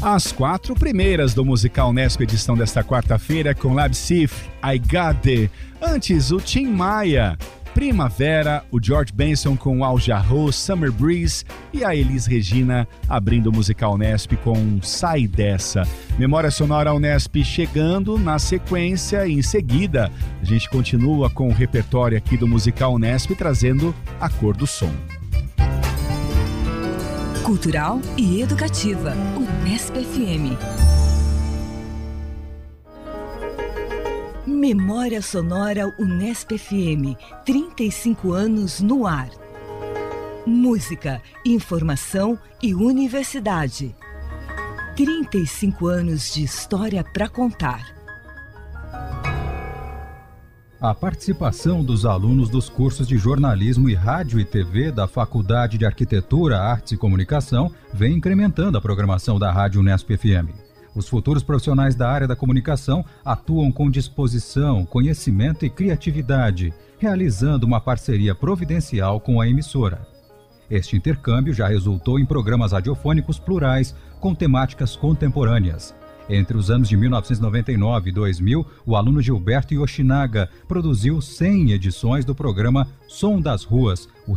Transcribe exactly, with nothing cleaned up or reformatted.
As quatro primeiras do Musical Nesp, edição desta quarta-feira, com Lab Sif, I Got It. Antes, o Tim Maia, Primavera, o George Benson com Al Jarreau, Summer Breeze e a Elis Regina abrindo o Musical Nesp com Sai Dessa. Memória Sonora Unesp chegando na sequência e em seguida a gente continua com o repertório aqui do Musical Unesp trazendo a cor do som. Cultural e educativa, Unesp F M. Memória Sonora Unesp F M, trinta e cinco anos no ar. Música, informação e universidade. trinta e cinco anos de história para contar. A participação dos alunos dos cursos de jornalismo e rádio e T V da Faculdade de Arquitetura, Artes e Comunicação vem incrementando a programação da Rádio Unesp F M. Os futuros profissionais da área da comunicação atuam com disposição, conhecimento e criatividade, realizando uma parceria providencial com a emissora. Este intercâmbio já resultou em programas radiofônicos plurais com temáticas contemporâneas. Entre os anos de mil novecentos e noventa e nove e dois mil, o aluno Gilberto Yoshinaga produziu cem edições do programa Som das Ruas, o